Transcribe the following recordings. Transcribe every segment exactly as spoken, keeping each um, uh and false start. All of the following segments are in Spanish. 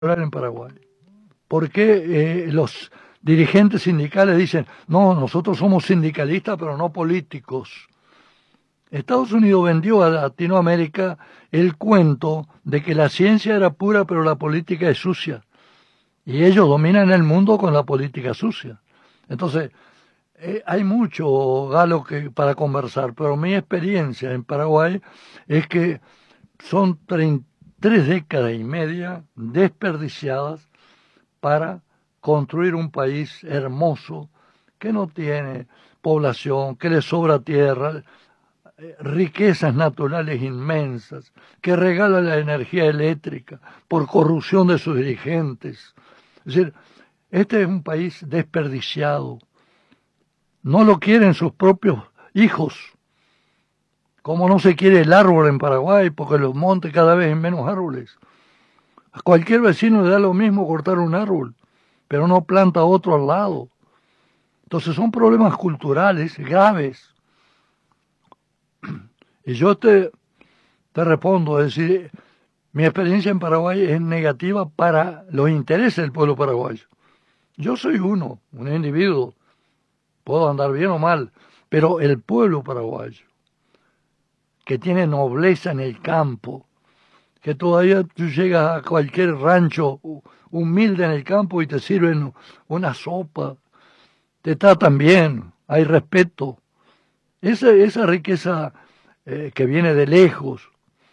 en Paraguay? ¿Por qué eh, los dirigentes sindicales dicen, no, nosotros somos sindicalistas pero no políticos? Estados Unidos vendió a Latinoamérica el cuento de que la ciencia era pura pero la política es sucia. Y ellos dominan el mundo con la política sucia. Entonces, eh, hay mucho, Galo, que, para conversar, pero mi experiencia en Paraguay es que son treinta, tres décadas y media desperdiciadas para construir un país hermoso que no tiene población, que le sobra tierra, eh, riquezas naturales inmensas, que regala la energía eléctrica por corrupción de sus dirigentes. Es decir, este es un país desperdiciado. No lo quieren sus propios hijos. Como no se quiere el árbol en Paraguay, porque los montes cada vez hay menos árboles. A cualquier vecino le da lo mismo cortar un árbol, pero no planta otro al lado. Entonces son problemas culturales graves. Y yo te, te respondo, es decir, mi experiencia en Paraguay es negativa para los intereses del pueblo paraguayo. Yo soy uno, un individuo, puedo andar bien o mal, pero el pueblo paraguayo, que tiene nobleza en el campo, que todavía tú llegas a cualquier rancho humilde en el campo y te sirven una sopa, te tratan bien, hay respeto. Esa, esa riqueza eh, que viene de lejos,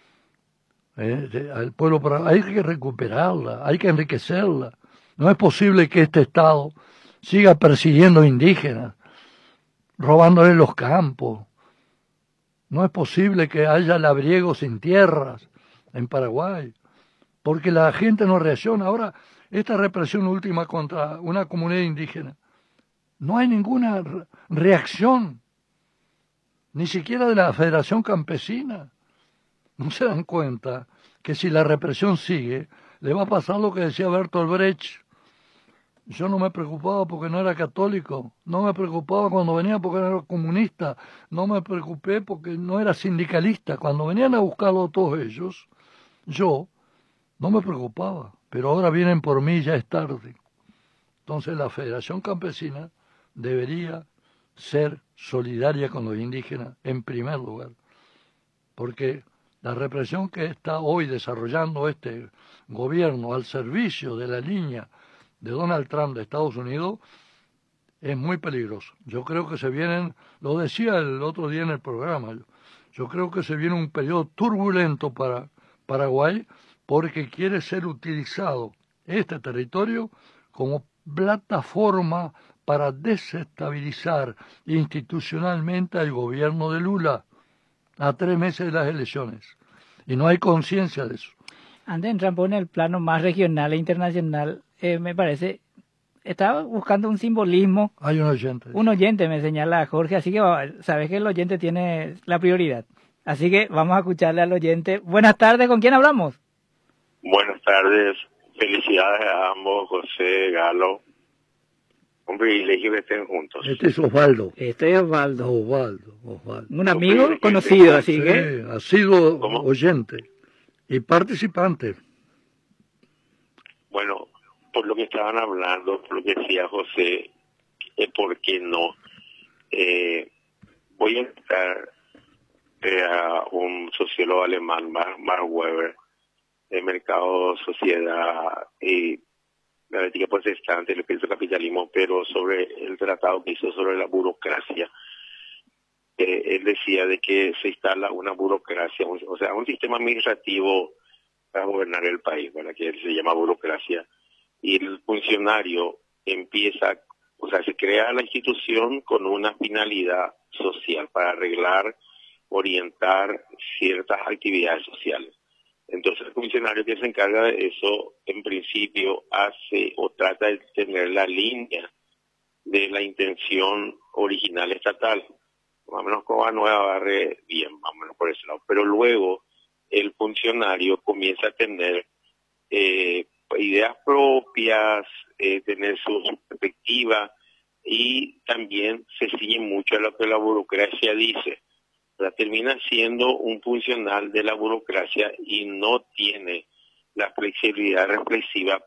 eh, de, al pueblo paraguayo, hay que recuperarla, hay que enriquecerla. No es posible que este Estado siga persiguiendo indígenas, robándole los campos. No es posible que haya labriegos sin tierras en Paraguay, porque la gente no reacciona. Ahora, esta represión última contra una comunidad indígena, no hay ninguna reacción, ni siquiera de la Federación Campesina. No se dan cuenta que si la represión sigue, le va a pasar lo que decía Bertolt Brecht. Yo no me preocupaba porque no era católico, no me preocupaba cuando venía porque era comunista, no me preocupé porque no era sindicalista. Cuando venían a buscarlo todos ellos, yo no me preocupaba, pero ahora vienen por mí y ya es tarde. Entonces la Federación Campesina debería ser solidaria con los indígenas en primer lugar, porque la represión que está hoy desarrollando este gobierno al servicio de la línea de Donald Trump de Estados Unidos es muy peligroso. Yo creo que se vienen, lo decía el otro día en el programa, yo, yo creo que se viene un periodo turbulento para Paraguay porque quiere ser utilizado este territorio como plataforma para desestabilizar institucionalmente al gobierno de Lula a tres meses de las elecciones. Y no hay conciencia de eso. Antes de entrar en el plano más regional e internacional, eh, me parece, estaba buscando un simbolismo. Hay un oyente. Un oyente me señala, Jorge, así que sabes que el oyente tiene la prioridad. Así que vamos a escucharle al oyente. Buenas tardes, ¿con quién hablamos? Buenas tardes, felicidades a ambos, José, Galo. Un privilegio que estén juntos. Este es Osvaldo. Este es Osvaldo. Osvaldo, Osvaldo. Un amigo conocido, así sí, que... ha sido ¿Cómo? Oyente y participante. Bueno, por lo que estaban hablando, por lo que decía José, eh, ¿por qué no? Eh, voy a entrar eh, a un sociólogo alemán, Mark, Mark Weber, de mercado, sociedad y la ética protestante, lo que hizo el capitalismo, pero sobre el tratado que hizo sobre la burocracia. Eh, él decía de que se instala una burocracia, un, o sea, un sistema administrativo para gobernar el país, ¿verdad? Que se llama burocracia, y el funcionario empieza, o sea, se crea la institución con una finalidad social para arreglar, orientar ciertas actividades sociales. Entonces el funcionario que se encarga de eso, en principio, hace o trata de tener la línea de la intención original estatal. Más o menos Coba Nueva barre bien, más o menos por ese lado. Pero luego el funcionario comienza a tener eh, ideas propias, eh, tener su, su perspectiva, y también se ciñe mucho a lo que la burocracia dice. O sea, termina siendo un funcional de la burocracia y no tiene la flexibilidad reflexiva